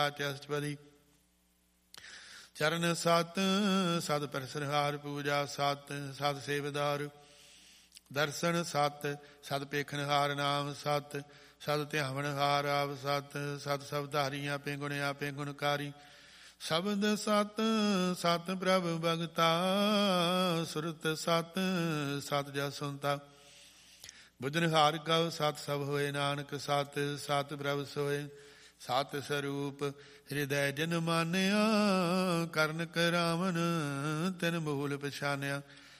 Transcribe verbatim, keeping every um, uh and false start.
ਅਸ਼ਟਪਦੀ। ਚਰਨ ਸਤ ਸਤ ਪਰਸਨਹਾਰ ਪੂਜਾ ਸਤ ਸਤ ਸੇਵਦਾਰ ਦਰਸ਼ਨ ਸਤ ਸਤ ਪੇਖਨਹਾਰ ਨਾਮ ਸਤ ਸਤ ਧਿਆਵਨਹਾਰ ਆਪ ਸਤ ਸਤ ਸਬਧਾਰੀ ਆਪੇ ਗੁਣ ਆਪੇ ਗੁਣਕਾਰੀ ਸ਼ਬਦ ਸਤ ਸਤ ਪ੍ਰਭ ਭਗਤਾ ਸੁਰਤ ਸਤ ਸਤ ਜਸ ਸੁਨਤਾ ਬੁੱਝਨਹਾਰ ਕਉ ਸਤ ਸਭ ਹੋਏ ਨਾਨਕ ਸਤ ਸਤ ਪ੍ਰਭ ਸੋਏ ਸਤ ਸਰੂਪ ਹਿਰਦੈ ਜਨ ਮਾਨਿਆ ਕਰਨ ਕਰਾਵਨ ਤਿਨ ਮੂਲ ਪਛਾਨਿਆ